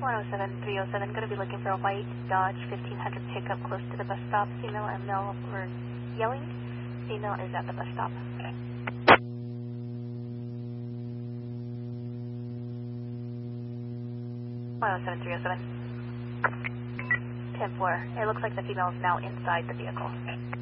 107-307, going to be looking for a white Dodge 1500 pickup close to the bus stop. Female and male were yelling. Female is at the bus stop. 107-307. 10-4. It looks like the female is now inside the vehicle.